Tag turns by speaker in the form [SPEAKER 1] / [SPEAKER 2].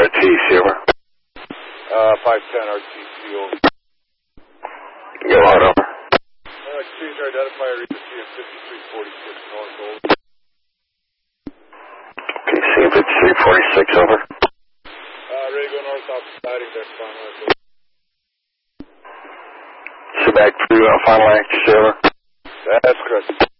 [SPEAKER 1] RTC, over.
[SPEAKER 2] 510 RTC, over.
[SPEAKER 1] Go on, over.
[SPEAKER 2] Exchange your identifier, read the CM 5346 north, over.
[SPEAKER 1] Okay, CM 5346, over.
[SPEAKER 2] Ready to go north off siding there, final answer.
[SPEAKER 1] So back to final accuracy, over.
[SPEAKER 2] That's correct.